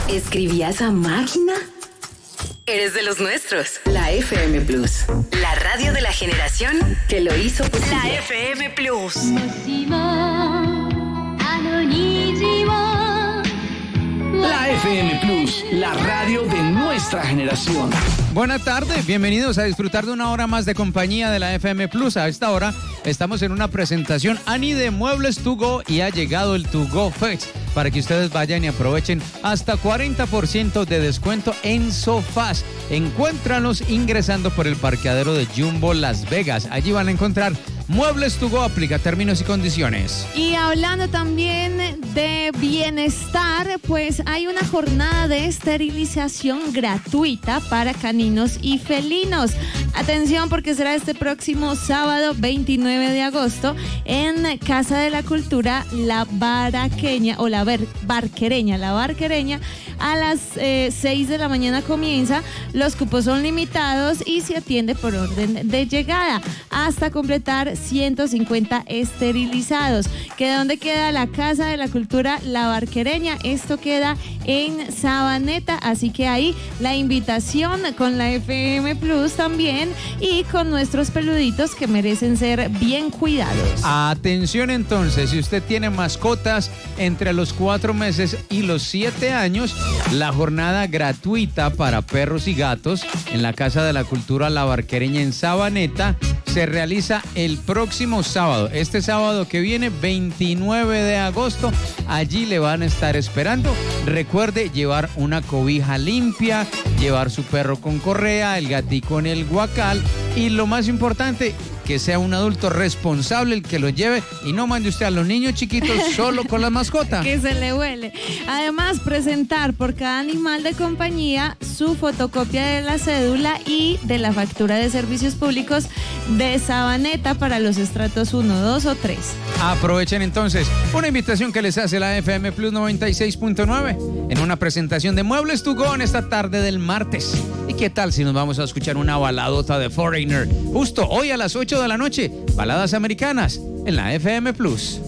¿Escribías a máquina? Eres de los nuestros. La FM Plus. La radio de la generación que lo hizo posible. La FM Plus. La FM Plus, la radio de nuestra generación. Buenas tardes, bienvenidos a disfrutar de una hora más de compañía de la FM Plus. A esta hora estamos en una presentación Ani de Muebles To Go y ha llegado el To Go Fest para que ustedes vayan y aprovechen hasta 40% de descuento en sofás. Encuéntranos ingresando por el parqueadero de Jumbo Las Vegas. Allí van a encontrar Muebles To Go, aplica términos y condiciones. Y hablando también de bienestar, pues hay una jornada de esterilización gratuita para caninos y felinos. Atención, porque será este próximo sábado 29 de agosto en Casa de la Cultura La Barquereña a las 6 de la mañana comienza. Los cupos son limitados y se atiende por orden de llegada hasta completar 150 esterilizados. ¿Dónde queda la Casa de la Cultura La Barquereña? Esto queda en Sabaneta, así que ahí la invitación con la FM Plus también y con nuestros peluditos que merecen ser bien cuidados. Atención entonces, si usted tiene mascotas entre los 4 meses y los 7 años, la jornada gratuita para perros y gatos en la Casa de la Cultura La Barquereña en Sabaneta se realiza el próximo sábado, este sábado que viene, 29 de agosto. Allí le van a estar esperando. Recuerde llevar una cobija limpia, llevar su perro con correa, el gatico en el guacal y lo más importante, que sea un adulto responsable el que lo lleve y no mande usted a los niños chiquitos solo con la mascota. Que se le huele. Además, presentar por cada animal de compañía su fotocopia de la cédula y de la factura de servicios públicos de Sabaneta para los estratos 1, 2 o 3. Aprovechen entonces una invitación que les hace la FM Plus 96.9 en una presentación de Muebles To Go en esta tarde del martes. ¿Y qué tal si nos vamos a escuchar una baladota de Foreigner justo hoy a las 8 de la noche? Baladas americanas en la FM Plus.